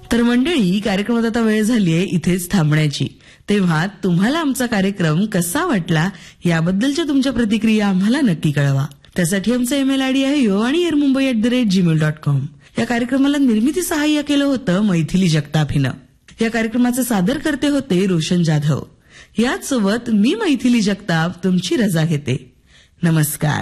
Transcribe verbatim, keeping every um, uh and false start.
तर मंडळी, कार्यक्रमात आता वेळ झालीये इथेच थांबण्याची. तेव्हा तुम्हाला आमचा कार्यक्रम कसा वाटला याबद्दलच्या तुमच्या प्रतिक्रिया आम्हाला नक्की कळवा. त्यासाठी आमचा ईमेल आयडी आहे यो आणि air Mumbai at the rate Gmail dot com. या कार्यक्रमाला निर्मिती सहाय्य केलं होतं मैथिली जगताप हिनं. या कार्यक्रमाचे सादर करते होते रोशन जाधव. याचसोबत मी मैथिली जगताप तुमची रजा घेते. नमस्कार.